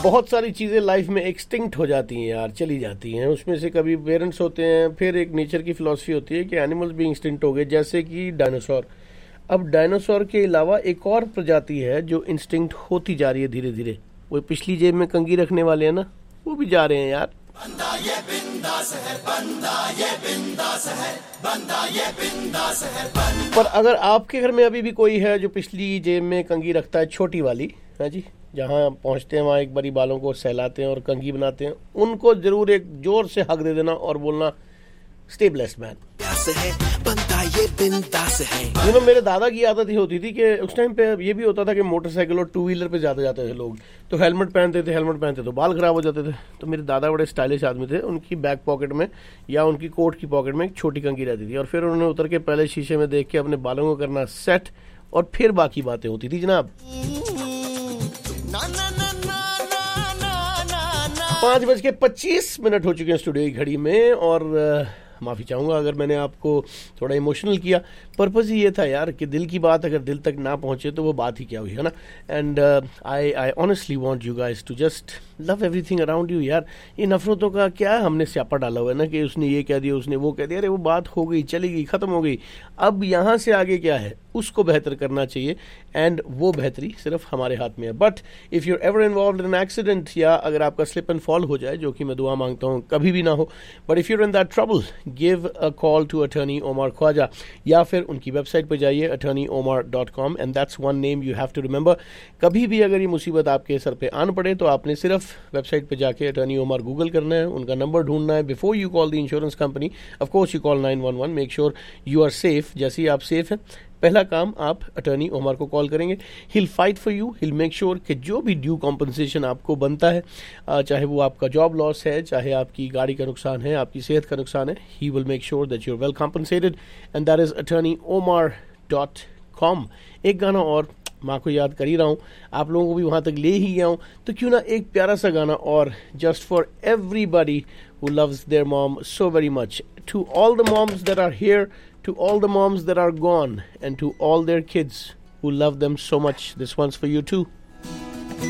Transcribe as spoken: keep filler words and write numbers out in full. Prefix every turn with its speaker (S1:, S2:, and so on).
S1: बहुत सारी चीज़ें लाइफ में एक्सटिंक्ट हो जाती हैं यार, चली जाती हैं। उसमें से कभी पेरेंट्स होते हैं, फिर एक नेचर की फिलॉसफी होती है कि एनिमल्स भी एक्सटिंक्ट हो गए, जैसे कि डायनासोर। अब डायनासोर के अलावा एक और प्रजाति है जो इंस्टिंक्ट होती जा रही है धीरे धीरे। वो पिछली जेब में कंघी रखने वाले हैं ना, वो भी जा रहे हैं यार। बंदा ये बिंदास है, बंदा ये बिंदास है, बंदा ये बिंदास है बंदा। पर अगर आपके घर में अभी भी कोई है जो पिछली जेब में कंघी रखता है, छोटी वाली, है जी, जहाँ पहुँचते हैं वहाँ एक बारी बालों को सहलाते हैं और कंघी बनाते हैं, उनको जरूर एक जोर से हक दे देना और बोलना स्टे ब्लेस्ड मैन। बंदा ये बिंदास है। यू नो, मेरे दादा की आदत ही होती थी कि उस टाइम पे ये भी होता था कि मोटरसाइकिल और टू व्हीलर पे जाते जाते थे लोग, तो हेलमेट पहनते थे, हेलमेट पहनते तो बाल खराब हो जाते थे। तो मेरे दादा बड़े स्टाइलिश आदमी थे, उनकी बैक पॉकेट में या उनकी कोट की पॉकेट में एक छोटी कंघी रहती थी, और फिर उन्होंने उतर के पहले शीशे में देख के अपने बालों को करना सेट, और फिर बाकी बातें होती थी जनाब। पाँच बज के पच्चीस मिनट हो चुके हैं स्टूडियो की घड़ी में, और माफ़ी चाहूँगा अगर मैंने आपको थोड़ा इमोशनल किया। पर्पज़ ही ये था यार कि दिल की बात अगर दिल तक ना पहुँचे तो वो बात ही क्या हुई, है ना। And I I honestly want you guys to just love everything around you यार। ये नफरतों का क्या है, हमने स्यापा डाला हुआ है ना कि उसने ये कह दिया, उसने वो कह दिया। अरे वो बात हो गई, चली गई, ख़त्म हो गई। अब यहाँ से आगे क्या है, उसको बेहतर करना चाहिए, एंड वो बेहतरी सिर्फ हमारे हाथ में है। But if your ever involve in accident, या अगर आपका स्लिप एंड फॉल हो जाए, जो कि मैं दुआ मांगता हूँ कभी भी ना हो, but if you're in that trouble, give a call to attorney Omar Khwaja, या फिर उनकी वेबसाइट पर जाइए attorney Omar dot com, and that's one name you have to remember. कभी भी अगर ये मुसीबत आपके सर पे आन पड़े तो आपने सिर्फ वेबसाइट पे जाके अटर्नी ओमर गूगल करना है, उनका नंबर ढूंढना है। Before you call the insurance company, of course you call nine one one, make sure you are safe. जैसे ही आप सेफ हैं, पहला काम आप अटर्नी ओमर को कॉल करेंगे, हिल fight for you, hill make sure कि जो भी ड्यू कॉम्पनसेशन आपको बनता है, चाहे वो आपका जॉब लॉस है, चाहे आपकी गाड़ी का नुकसान है, आपकी सेहत का नुकसान है, he will make sure that you are well compensated, and that is attorney Omar dot com. एक गाना और माँ को याद कर ही रहा हूँ, आप लोगों को भी वहाँ तक ले ही गया हूँ, तो क्यों ना एक प्यारा सा गाना और, just for everybody who loves there mom so very much, to all the moms that are here, to all the moms that are gone, and to all their kids who love them so much. This one's for you too.